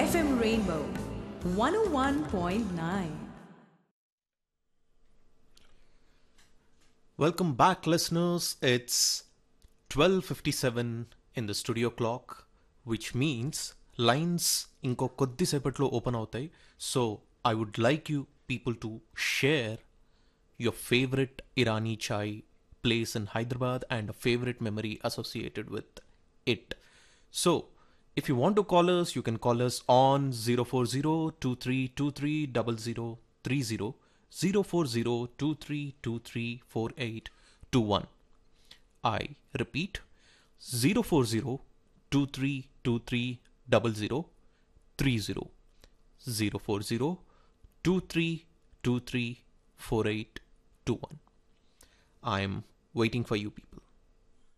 FM Rainbow 101.9. Welcome back, listeners. It's 12:57 in the studio clock, which means lines ఇంకో కొద్దిసేపట్లో open అవుతాయి. So I would like you people to share your favorite Irani chai place in Hyderabad and a favorite memory associated with it. So if you want to call us, you can call us on 040-2323-0030, 040-2323-4821. I repeat, 040-2323-0030, 040-2323-4821. I am waiting for you people.